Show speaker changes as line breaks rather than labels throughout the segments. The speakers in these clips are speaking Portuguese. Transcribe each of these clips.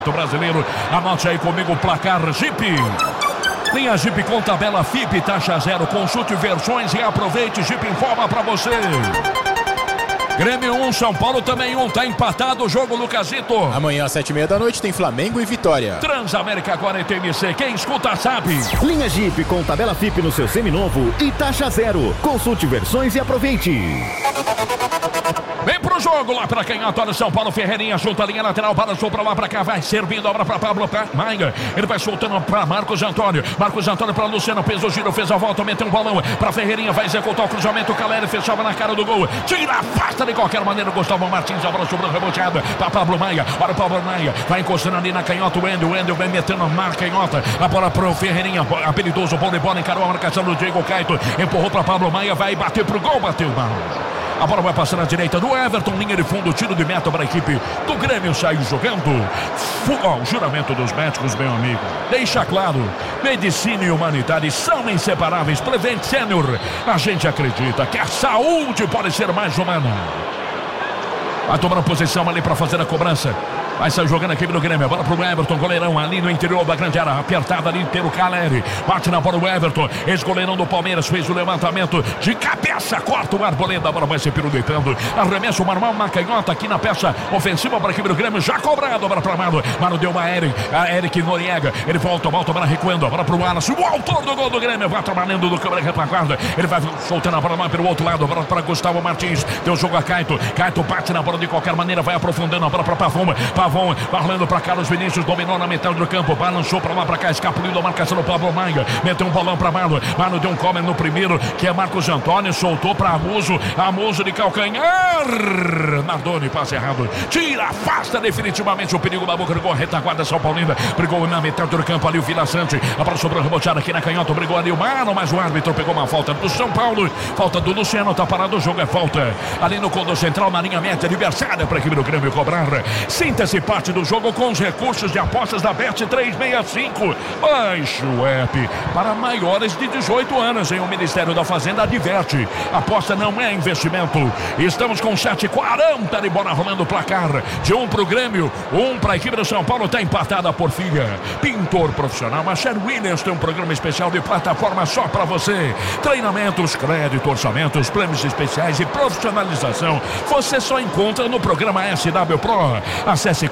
Brasileiro, anote aí comigo o placar Jeep. Linha Jeep com tabela FIP, taxa zero. Consulte versões e aproveite. Jeep informa pra você. Grêmio 1, São Paulo também 1, tá empatado o jogo, Lucasito.
Amanhã às 7h30 da noite tem Flamengo e Vitória.
Transamérica agora em TMC, quem escuta sabe.
Linha Jeep com tabela FIP no seu seminovo e taxa zero. Consulte versões e aproveite.
Vem pro jogo lá pra canhota, olha São Paulo, Ferreirinha junta a linha lateral, balançou pra lá pra cá, vai servindo, obra pra Pablo Maia, ele vai soltando pra Marcos Antônio pra Luciano, fez o giro, fez a volta, meteu um balão pra Ferreirinha, vai executar o cruzamento, o Caleri fechava na cara do gol, tira, afasta de qualquer maneira, Gustavo Martins, obra sobre o reboteado pra Pablo Maia, olha o Pablo Maia, vai encostando ali na canhota, o Wendel vem metendo a canhota, a bola pro Ferreirinha, habilidoso, bom de bola, encarou a marcação do Diego Caito, empurrou pra Pablo Maia, vai bater pro gol, bateu mal. A bola vai passar na direita do Everton, linha de fundo, tiro de meta para a equipe do Grêmio, saiu jogando. O juramento dos médicos, meu amigo, deixa claro, medicina e humanidade são inseparáveis. Prevent Senior, a gente acredita que a saúde pode ser mais humana. Vai tomando posição ali para fazer a cobrança. Vai sair jogando a equipe do Grêmio. A bola pro Everton, goleirão ali no interior da grande área. Apertada ali pelo Caleri. Bate na bola o Everton. Ex-goleirão do Palmeiras fez o levantamento de cabeça. Corta o Arboleda. A bola vai ser pirulitando. Arremesso normal na canhota aqui na peça ofensiva para a equipe do Grêmio. Já cobrado. A bola para Mano. Mano deu uma Eric Noriega. Ele volta, a bola recuando. A bola pro Wallace. O autor do gol do Grêmio. Vai trabalhando do câmera retaguarda. Ele vai soltando a bola pelo outro lado. A bola para Gustavo Martins. Deu jogo a Caito. Caito bate na bola de qualquer maneira. Vai aprofundando a bola para Pavão. Barrando para Carlos Vinícius, dominou na metade do campo, balançou para lá para cá, escapuliu da marcação do Pablo Maia, meteu um bolão para Mano deu um comer no primeiro, que é Marcos Antônio, soltou para Amuso de calcanhar, Nardoni, passe errado, tira, afasta definitivamente o perigo da boca do gol, retaguarda São Paulina, brigou na metade do campo ali o Vila Sante, a bola sobrou reboteada aqui na canhota, brigou ali o Mano, mas o árbitro pegou uma falta do São Paulo, falta do Luciano, tá parado, o jogo é falta, ali no Condor Central, na linha média, adversária para a equipe do Grêmio cobrar, sinta-se parte do jogo com os recursos de apostas da Bet365. Baixe o app para maiores de 18 anos. Em o Ministério da Fazenda adverte: aposta não é investimento. Estamos com 7h40 de bola rolando o placar. De 1 para o Grêmio, 1 para a equipe do São Paulo. Está empatada a Porfíria. Pintor profissional Marcelo Williams tem um programa especial de plataforma só para você. Treinamentos, crédito, orçamentos, prêmios especiais e profissionalização. Você só encontra no programa SW Pro. Acesse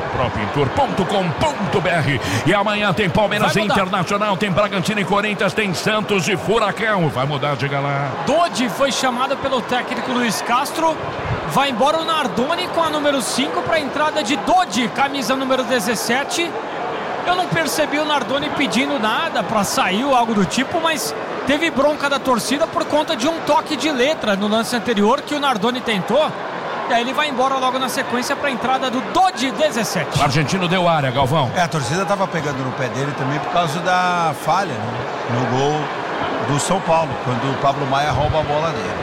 clubepropintor.com.br. E amanhã tem Palmeiras Internacional, tem Bragantino e Corinthians, tem Santos e Furacão. Vai mudar, diga lá.
Dodi foi chamado pelo técnico Luiz Castro. Vai embora o Nardoni com a número 5 para a entrada de Dodi, camisa número 17. Eu não percebi o Nardoni pedindo nada para sair ou algo do tipo, mas teve bronca da torcida por conta de um toque de letra no lance anterior que o Nardoni tentou. E aí ele vai embora logo na sequência para a entrada do Dodi 17.
O argentino deu área, Galvão.
A torcida estava pegando no pé dele também por causa da falha, né, no gol do São Paulo, quando o Pablo Maia rouba a bola dele.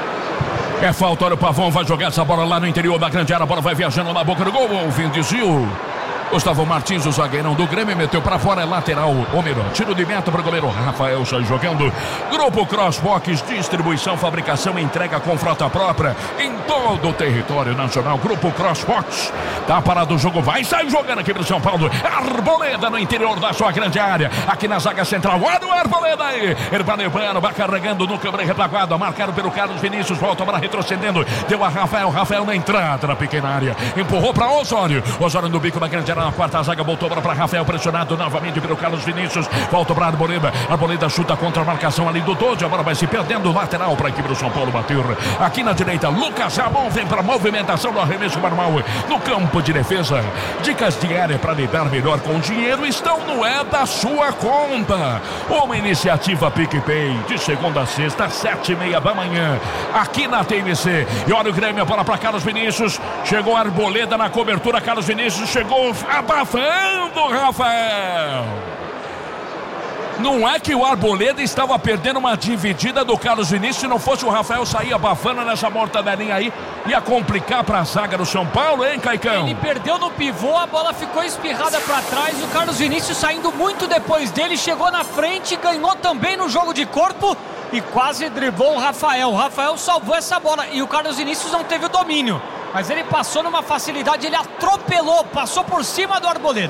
É falta, olha o Pavão, vai jogar essa bola lá no interior da grande área, a bola vai viajando na boca do gol, o fim desvio. Gustavo Martins, o zagueirão do Grêmio, meteu para fora, é lateral, o melhor. Tiro de meta para o goleiro Rafael, sai jogando. Grupo Crossbox, distribuição, fabricação e entrega com frota própria em todo o território nacional. Grupo Crossbox, tá parado o jogo, vai sair jogando aqui pro São Paulo. Arboleda no interior da sua grande área, aqui na zaga central. Olha o Arboleda aí, ele vai levando, vai carregando no câmera retaguarda, marcado pelo Carlos Vinícius, volta para retrocedendo, deu a Rafael na entrada na pequena área, empurrou para Osório no bico da grande área. Na quarta zaga, voltou para Rafael, pressionado novamente pelo Carlos Vinícius, volta para Arboleda chuta contra a marcação ali do Dodi, a bola vai se perdendo, lateral para a equipe do São Paulo bater. Aqui na direita, Lucas Ramon vem para a movimentação do arremesso normal no campo de defesa. Dicas diárias para lidar melhor com o dinheiro estão no É da Sua Conta. Uma iniciativa PicPay, de segunda a sexta, 7h30 da manhã, aqui na TMC. E olha o Grêmio, a bola para Carlos Vinícius, chegou a Arboleda na cobertura, Carlos Vinícius chegou abafando Rafael. Não é que o Arboleda estava perdendo uma dividida do Carlos Vinícius. Se não fosse o Rafael sair abafando nessa mortadelinha aí, ia complicar para a zaga do São Paulo, hein, Caicão?
Ele perdeu no pivô, a bola ficou espirrada para trás. O Carlos Vinícius saindo muito depois dele, chegou na frente, ganhou também no jogo de corpo e quase driblou o Rafael. O Rafael salvou essa bola e o Carlos Vinícius não teve o domínio. Mas ele passou numa facilidade, ele atropelou, passou por cima do Arboleda.